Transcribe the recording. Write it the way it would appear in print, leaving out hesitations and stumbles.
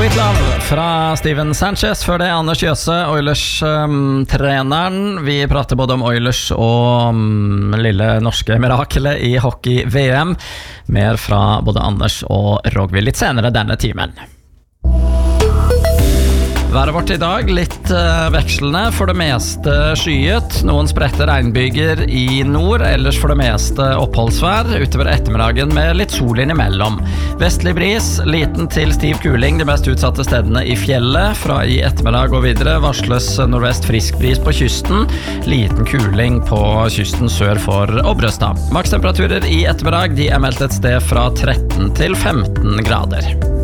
Sweet Love fra Steven Sanchez. Før det Anders Jøse, Oilers-treneren. Vi prater både om Oilers og lille norske mirakelet i hockey-VM. Mer fra både Anders og Rogvi litt senere denne timen. Været vårt i dag litt vekslende, for det meste skyet. Noen spredte regnbyger i nord, ellers for det meste oppholdsvær. Utover ettermiddagen med litt sol innimellom. Vestlig bris, liten til stiv kuling de mest utsatte stedene i fjellet. Fra i ettermiddag og videre varsles nordvest frisk bris på kysten. Liten kuling på kysten sør for Obrestad. Makstemperaturer i ettermiddag de meldt et sted fra 13 til 15 grader.